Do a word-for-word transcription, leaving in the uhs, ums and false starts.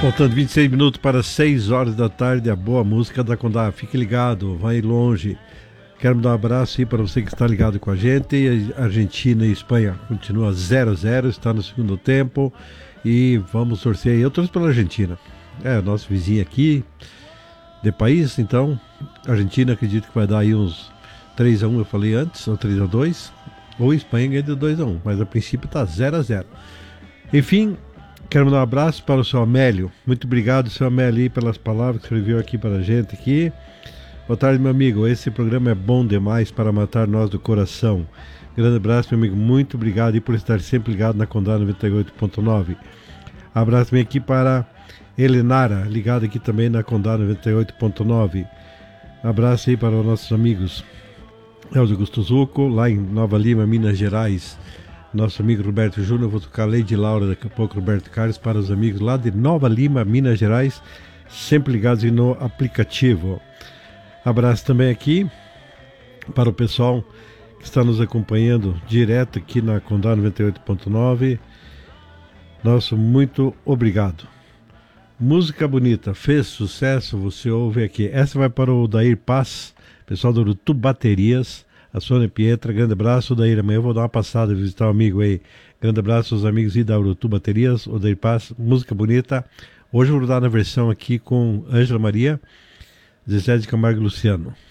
Faltando vinte e seis minutos para seis horas da tarde, a boa música da Condá. Fique ligado, vai longe. Quero mandar um abraço aí para você que está ligado com a gente. A Argentina e Espanha continua zero a zero, está no segundo tempo. E vamos torcer aí. Eu torço pela Argentina. É, nosso vizinho aqui de país, então. A Argentina acredito que vai dar aí uns três a um, eu falei antes, ou três a dois. Ou a Espanha ganha de dois a um, mas a princípio está zero a zero. Enfim, quero mandar um abraço para o seu Amélio. Muito obrigado, seu Amélio, pelas palavras que escreveu aqui para a gente aqui. Boa tarde, meu amigo. Esse programa é bom demais para matar nós do coração. Grande abraço, meu amigo. Muito obrigado e por estar sempre ligado na Condá noventa e oito ponto nove. Abraço também aqui para Helenara, ligado aqui também na Condá noventa e oito ponto nove. Abraço aí para os nossos amigos Elza Gustozuco, lá em Nova Lima, Minas Gerais. Nosso amigo Roberto Júnior, vou tocar Lady Laura daqui a pouco, Roberto Carlos, para os amigos lá de Nova Lima, Minas Gerais, sempre ligados aí no aplicativo. Abraço também aqui para o pessoal que está nos acompanhando direto aqui na Condá noventa e oito ponto nove. Nosso muito obrigado. Música bonita, fez sucesso, você ouve aqui. Essa vai para o Dair Paz, pessoal do Urutu Baterias, a Sônia Pietra. Grande abraço, Dair. Amanhã eu vou dar uma passada, visitar o um amigo aí. Grande abraço aos amigos aí da Urutu Baterias, o Dair Paz, música bonita. Hoje eu vou dar na versão aqui com Ângela Maria, Zezé de Camargo e Luciano.